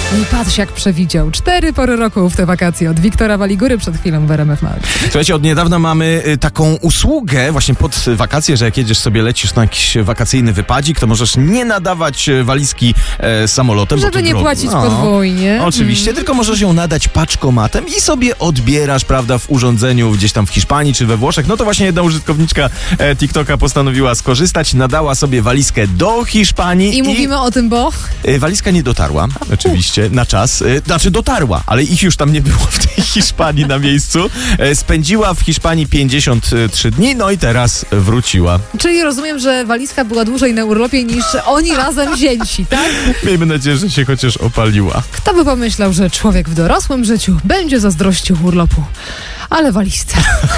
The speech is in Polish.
No i patrz, jak przewidział. 4 pory roku w te wakacje. Od Wiktora Waligury przed chwilą w RMF Max. Słuchajcie, od niedawna mamy taką usługę właśnie pod wakacje, że jak jedziesz sobie, lecisz na jakiś wakacyjny wypadzik, to możesz nie nadawać walizki samolotem. Żeby nie płacić podwójnie. Oczywiście, tylko możesz ją nadać paczkomatem i sobie odbierasz, prawda, w urządzeniu gdzieś tam w Hiszpanii czy we Włoszech. No to właśnie jedna użytkowniczka TikToka postanowiła skorzystać, nadała sobie walizkę do Hiszpanii. I mówimy o tym, bo... Walizka nie dotarła, oczywiście, na czas. Znaczy dotarła, ale ich już tam nie było w tej Hiszpanii na miejscu. Spędziła w Hiszpanii 53 dni, no i teraz wróciła. Czyli rozumiem, że walizka była dłużej na urlopie niż oni razem wzięci, tak? Miejmy nadzieję, że się chociaż opaliła. Kto by pomyślał, że człowiek w dorosłym życiu będzie zazdrościł urlopu, ale walizce.